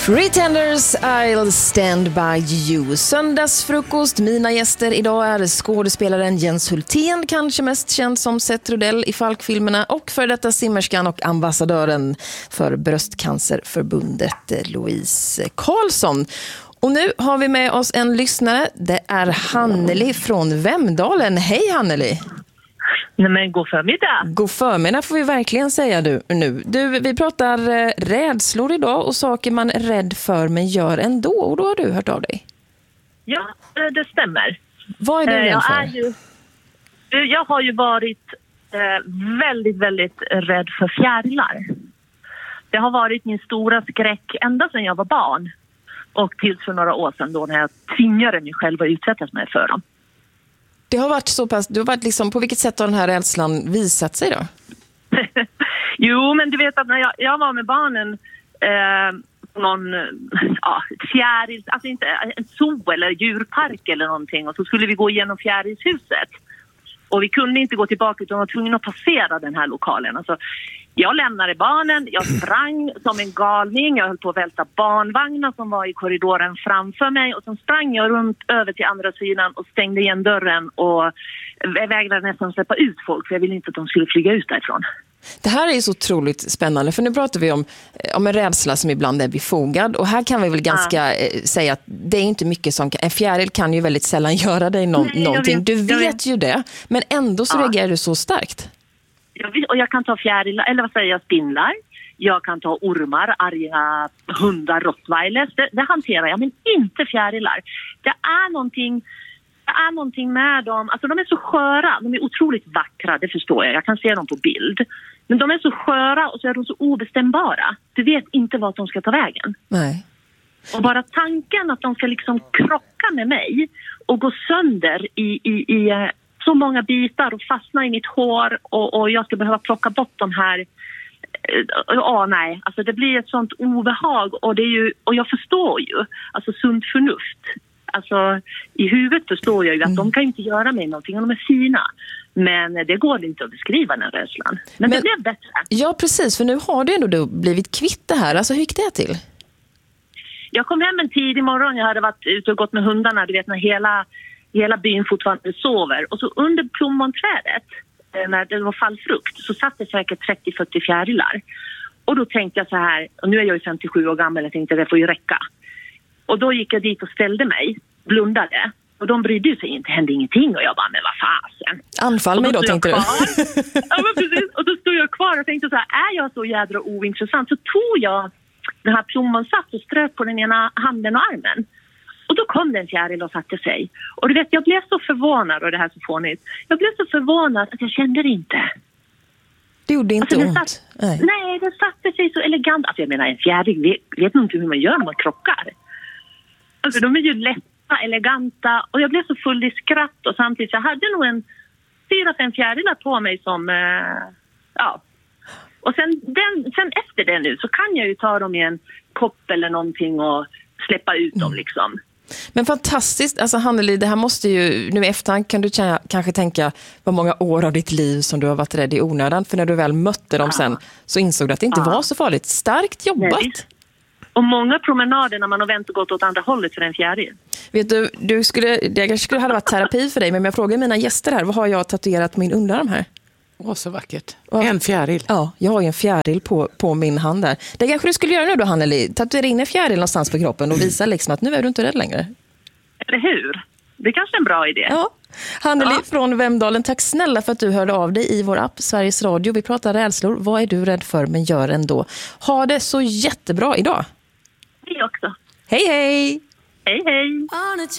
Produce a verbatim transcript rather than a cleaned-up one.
Pretenders, I'll stand by you. Söndagsfrukost. Mina gäster idag är skådespelaren Jens Hultén, kanske mest känd som Seth Rudell i Falk-filmerna, och för detta simmerskan och ambassadören för Bröstcancerförbundet Louise Karlsson. Och nu har vi med oss en lyssnare. Det är Hanneli från Vemdalen. Hej Hanneli! Nej, men god förmiddag. God förmiddag får vi verkligen säga du, nu. Du, vi pratar eh, rädslor idag och saker man är rädd för men gör ändå. Och då har du hört av dig. Ja, det stämmer. Vad är du rädd jag för? Är ju, jag har ju varit eh, väldigt, väldigt rädd för fjärilar. Det har varit min stora skräck ända sedan jag var barn. Och till för några år sedan då när jag tvingade mig själv att utsättas mig för dem. Det har varit så pass, du har varit liksom, på vilket sätt har den här rädslan visat sig då? Jo, men du vet att när jag, jag var med barnen eh, någon ja, fjärils, alltså inte en zoo eller djurpark eller någonting, och så skulle vi gå igenom fjärilshuset. Och vi kunde inte gå tillbaka utan var tvungna att passera den här lokalen. Alltså, jag lämnade barnen, jag sprang som en galning, jag höll på att välta barnvagnar som var i korridoren framför mig, och så sprang jag runt över till andra sidan och stängde igen dörren och vägrade nästan släppa ut folk för jag ville inte att de skulle flyga ut därifrån. Det här är ju så otroligt spännande, för nu pratar vi om, om en rädsla som ibland är befogad, och här kan vi väl ganska ja. eh, säga att det är inte mycket som kan, en fjäril kan ju väldigt sällan göra dig no- Nej, någonting. Vet, du vet, vet ju det, men ändå så ja. reagerar du så starkt. Jag vet, och jag kan ta fjärilar, eller vad säger jag, spindlar. Jag kan ta ormar, arga hundar, rottweilers. Det, det hanterar jag, men inte fjärilar. Det är någonting... Det är någonting med dem, alltså de är så sköra, de är otroligt vackra, det förstår jag, jag kan se dem på bild. Men de är så sköra och så är de så obestämbara. Du vet inte vart de ska ta vägen. Nej. Och bara tanken att de ska liksom krocka med mig och gå sönder i, i, i så många bitar och fastna i mitt hår, och, och jag ska behöva plocka bort de här. Ja, nej, alltså det blir ett sånt obehag, och det är ju, och jag förstår ju, alltså sunt förnuft. Alltså i huvudet förstår jag ju att mm. de kan inte göra mig någonting om de är fina. Men det går inte att beskriva den rädslan. Men, Men det blev bättre. Ja, precis. För nu har du ändå blivit kvitt det här. Alltså hur gick det till? Jag kom hem en tidig morgon. Jag hade varit ute och gått med hundarna. Du vet när hela, hela byn fortfarande sover. Och så under plommonträdet, när det var fallfrukt, så satt det säkert trettio till fyrtio fjärilar. Och då tänkte jag så här, och nu är jag ju femtiosju år gammal, jag tänkte att det får ju räcka. Och då gick jag dit och ställde mig, blundade. Och de brydde sig inte, hände ingenting. Och jag bara, men vad fasen. Anfall mig då, tänkte du. Ja, men precis. Och då stod jag kvar och tänkte så här, är jag så jädra ointressant? Så tog jag den här plommonsats och strök på den ena handen och armen. Och då kom den fjäril och satte sig. Och du vet, jag blev så förvånad, och det här så fånigt. Jag blev så förvånad att jag kände det inte. Det gjorde inte alltså, ont. Satt, nej. nej, det satte sig så elegant. Alltså jag menar, en fjäril vet, vet inte hur man gör när man krockar. Alltså de är ju lätta, eleganta, och jag blev så full i skratt, och samtidigt jag hade nog en fyra, fem fjärilar på mig som, eh, ja. Och sen, den, sen efter det nu så kan jag ju ta dem i en kopp eller någonting och släppa ut dem liksom. Men fantastiskt, alltså Hanneli, det här måste ju, nu i efterhand kan du k- kanske tänka vad många år av ditt liv som du har varit rädd i onödan, för när du väl mötte dem ja. sen så insåg du att det inte ja. var så farligt. Starkt jobbat! Nej. Och många promenader när man har vänt och gått åt andra hållet för en fjäril. Vet du, du skulle, det kanske skulle ha varit terapi för dig, men jag frågar mina gäster här, vad har jag tatuerat på min underarm här? Åh, så vackert. Och, en fjäril. Ja, jag har ju en fjäril på, på min hand där. Det kanske du skulle göra nu då, Hanneli. Tatuera in en fjäril någonstans på kroppen och visa liksom att nu är du inte rädd längre. Eller hur? Det är kanske en bra idé. Ja. Hanneli ja. från Vemdalen, tack snälla för att du hörde av dig i vår app Sveriges Radio. Vi pratar rädslor. Vad är du rädd för, men gör ändå. Ha det så jättebra idag. Det också. Hej, hej! Hej, hej!